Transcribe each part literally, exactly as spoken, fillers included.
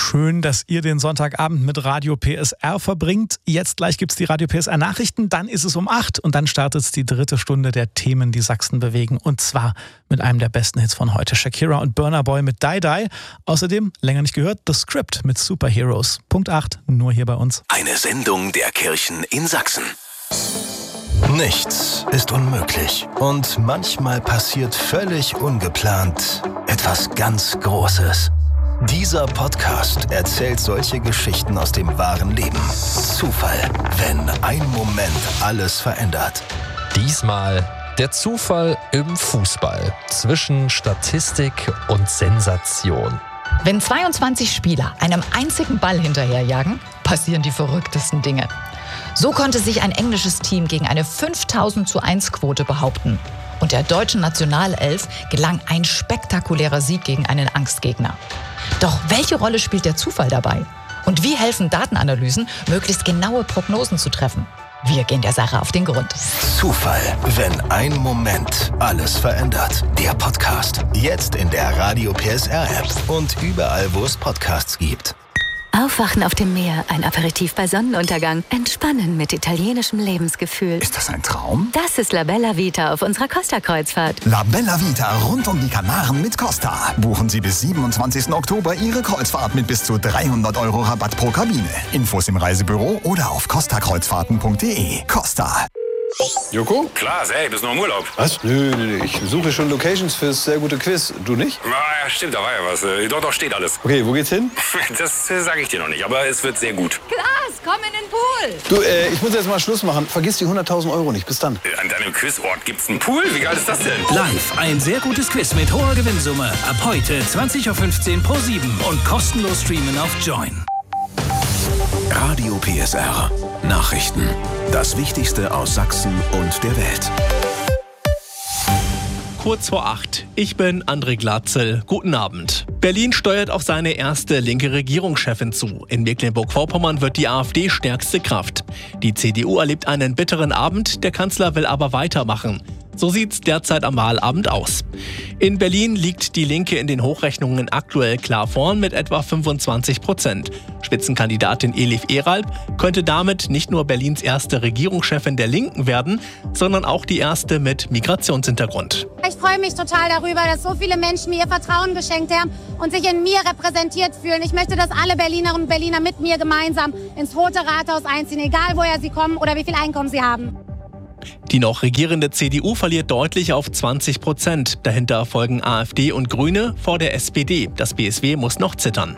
Schön, dass ihr den Sonntagabend mit Radio P S R verbringt. Jetzt gleich gibt's die Radio P S R Nachrichten, dann ist es um acht und dann startet die dritte Stunde der Themen, die Sachsen bewegen. Und zwar mit einem der besten Hits von heute, Shakira und Burna Boy mit Die Die. Außerdem, länger nicht gehört, The Script mit Superheroes. Punkt acht, nur hier bei uns. Eine Sendung der Kirchen in Sachsen. Nichts ist unmöglich und manchmal passiert völlig ungeplant etwas ganz Großes. Dieser Podcast erzählt solche Geschichten aus dem wahren Leben. Zufall, wenn ein Moment alles verändert. Diesmal der Zufall im Fußball zwischen Statistik und Sensation. Wenn zweiundzwanzig Spieler einem einzigen Ball hinterherjagen, passieren die verrücktesten Dinge. So konnte sich ein englisches Team gegen eine fünftausend zu eins Quote behaupten. Und der deutschen Nationalelf gelang ein spektakulärer Sieg gegen einen Angstgegner. Doch welche Rolle spielt der Zufall dabei? Und wie helfen Datenanalysen, möglichst genaue Prognosen zu treffen? Wir gehen der Sache auf den Grund. Zufall, wenn ein Moment alles verändert. Der Podcast. Jetzt in der Radio P S R App und überall, wo es Podcasts gibt. Aufwachen auf dem Meer, ein Aperitif bei Sonnenuntergang, entspannen mit italienischem Lebensgefühl. Ist das ein Traum? Das ist La Bella Vita auf unserer Costa-Kreuzfahrt. La Bella Vita rund um die Kanaren mit Costa. Buchen Sie bis siebenundzwanzigsten Oktober Ihre Kreuzfahrt mit bis zu dreihundert Euro Rabatt pro Kabine. Infos im Reisebüro oder auf costa kreuzfahrten punkt de. Costa. Joko? Klar, ey, bist noch im Urlaub. Was? Nö, nö, nö, ich suche schon Locations fürs sehr gute Quiz. Du nicht? Na, ja, stimmt, da war ja was. Äh, Doch, doch, steht alles. Okay, wo geht's hin? Das äh, sage ich dir noch nicht, aber es wird sehr gut. Klaas, komm in den Pool. Du, äh, ich muss jetzt mal Schluss machen. Vergiss die hunderttausend Euro nicht. Bis dann. Äh, An deinem Quizort gibt's einen Pool? Wie geil ist das denn? Live, ein sehr gutes Quiz mit hoher Gewinnsumme. Ab heute zwanzig Uhr fünfzehn pro sieben und kostenlos streamen auf Join. Radio P S R. Nachrichten. Das Wichtigste aus Sachsen und der Welt. Kurz vor acht. Ich bin André Glatzel. Guten Abend. Berlin steuert auf seine erste linke Regierungschefin zu. In Mecklenburg-Vorpommern wird die AfD stärkste Kraft. Die C D U erlebt einen bitteren Abend, der Kanzler will aber weitermachen. So sieht's derzeit am Wahlabend aus. In Berlin liegt die Linke in den Hochrechnungen aktuell klar vorn mit etwa fünfundzwanzig Prozent. Spitzenkandidatin Elif Eralp könnte damit nicht nur Berlins erste Regierungschefin der Linken werden, sondern auch die erste mit Migrationshintergrund. Ich freue mich total darüber, dass so viele Menschen mir ihr Vertrauen geschenkt haben und sich in mir repräsentiert fühlen. Ich möchte, dass alle Berlinerinnen und Berliner mit mir gemeinsam ins Rote Rathaus einziehen, egal woher sie kommen oder wie viel Einkommen sie haben. Die noch regierende C D U verliert deutlich auf zwanzig Prozent. Dahinter folgen AfD und Grüne vor der S P D. Das B S W muss noch zittern.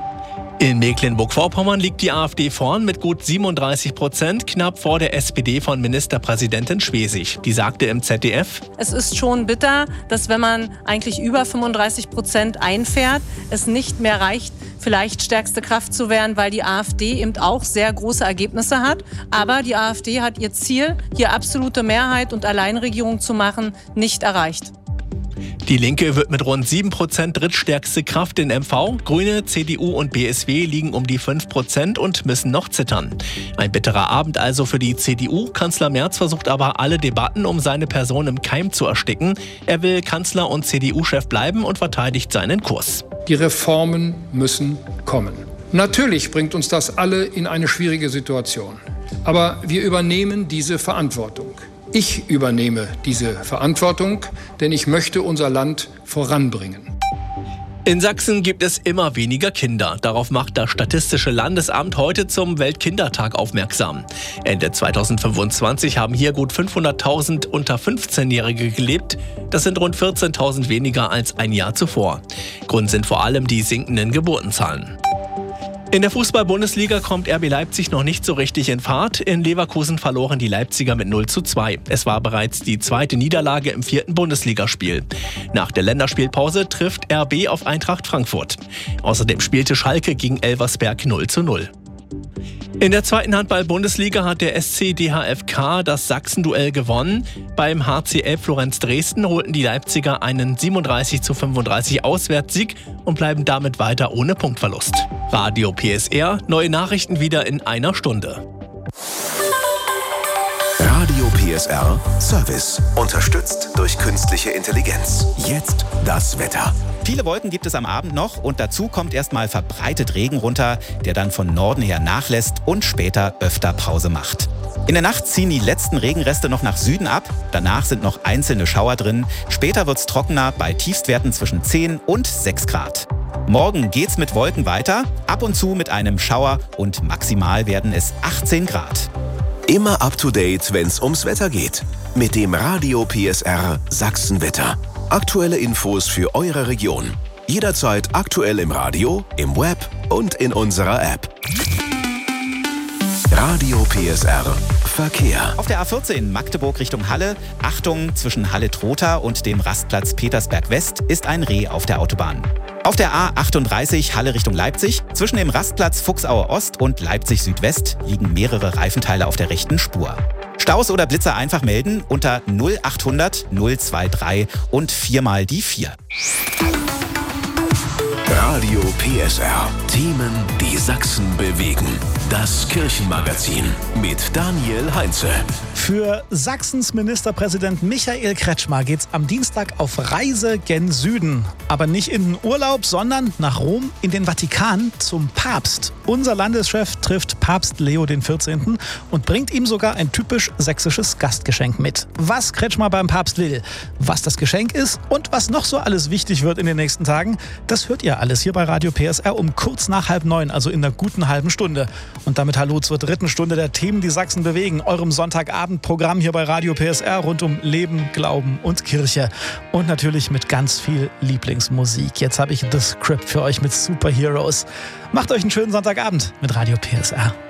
In Mecklenburg-Vorpommern liegt die AfD vorn mit gut siebenunddreißig Prozent, knapp vor der S P D von Ministerpräsidentin Schwesig. Die sagte im Z D F: Es ist schon bitter, dass wenn man eigentlich über fünfunddreißig Prozent einfährt, es nicht mehr reicht, vielleicht stärkste Kraft zu werden, weil die AfD eben auch sehr große Ergebnisse hat. Aber die AfD hat ihr Ziel, hier absolute Mehrheit und Alleinregierung zu machen, nicht erreicht. Die Linke wird mit rund sieben Prozent drittstärkste Kraft in M V. Grüne, C D U und B S W liegen um die fünf Prozent und müssen noch zittern. Ein bitterer Abend also für die C D U. Kanzler Merz versucht aber alle Debatten um seine Person im Keim zu ersticken. Er will Kanzler und C D U-Chef bleiben und verteidigt seinen Kurs. Die Reformen müssen kommen. Natürlich bringt uns das alle in eine schwierige Situation. Aber wir übernehmen diese Verantwortung. Ich übernehme diese Verantwortung, denn ich möchte unser Land voranbringen. In Sachsen gibt es immer weniger Kinder. Darauf macht das Statistische Landesamt heute zum Weltkindertag aufmerksam. Ende zweitausendfünfundzwanzig haben hier gut fünfhunderttausend unter fünfzehnjährige gelebt. Das sind rund vierzehntausend weniger als ein Jahr zuvor. Grund sind vor allem die sinkenden Geburtenzahlen. In der Fußball-Bundesliga kommt R B Leipzig noch nicht so richtig in Fahrt. In Leverkusen verloren die Leipziger mit null zu zwei. Es war bereits die zweite Niederlage im vierten Bundesligaspiel. Nach der Länderspielpause trifft R B auf Eintracht Frankfurt. Außerdem spielte Schalke gegen Elversberg null zu null. In der zweiten Handball-Bundesliga hat der S C D H F K das Sachsen-Duell gewonnen. Beim H C L Florenz Dresden holten die Leipziger einen siebenunddreißig zu fünfunddreißig Auswärtssieg und bleiben damit weiter ohne Punktverlust. Radio P S R, neue Nachrichten wieder in einer Stunde. Radio P S R Service, unterstützt durch künstliche Intelligenz. Jetzt das Wetter. Viele Wolken gibt es am Abend noch und dazu kommt erstmal verbreitet Regen runter, der dann von Norden her nachlässt und später öfter Pause macht. In der Nacht ziehen die letzten Regenreste noch nach Süden ab, danach sind noch einzelne Schauer drin, später wird's trockener bei Tiefstwerten zwischen zehn und sechs Grad. Morgen geht's mit Wolken weiter, ab und zu mit einem Schauer und maximal werden es achtzehn Grad. Immer up to date, wenn's ums Wetter geht. Mit dem Radio P S R Sachsenwetter. Aktuelle Infos für eure Region. Jederzeit aktuell im Radio, im Web und in unserer App. Radio P S R Verkehr. Auf der A vierzehn Magdeburg Richtung Halle. Achtung, zwischen Halle-Trotha und dem Rastplatz Petersberg West ist ein Reh auf der Autobahn. Auf der A achtunddreißig Halle Richtung Leipzig. Zwischen dem Rastplatz Fuchsauer Ost und Leipzig Südwest liegen mehrere Reifenteile auf der rechten Spur. Staus oder Blitzer einfach melden unter null achthundert null dreiundzwanzig und viermal die vier. Radio P S R. Themen, die Sachsen bewegen. Das Kirchenmagazin mit Daniel Heinze. Für Sachsens Ministerpräsident Michael Kretschmer geht's am Dienstag auf Reise gen Süden. Aber nicht in den Urlaub, sondern nach Rom in den Vatikan zum Papst. Unser Landeschef trifft Papst Leo den vierzehnten und bringt ihm sogar ein typisch sächsisches Gastgeschenk mit. Was Kretschmer beim Papst will, was das Geschenk ist und was noch so alles wichtig wird in den nächsten Tagen, das hört ihr alles hier bei Radio P S R um kurz nach halb neun, also in einer guten halben Stunde. Und damit hallo zur dritten Stunde der Themen, die Sachsen bewegen, eurem Sonntagabendprogramm hier bei Radio P S R rund um Leben, Glauben und Kirche. Und natürlich mit ganz viel Lieblingsmusik. Jetzt habe ich The Script für euch mit Superheroes. Macht euch einen schönen Sonntagabend mit Radio P S R.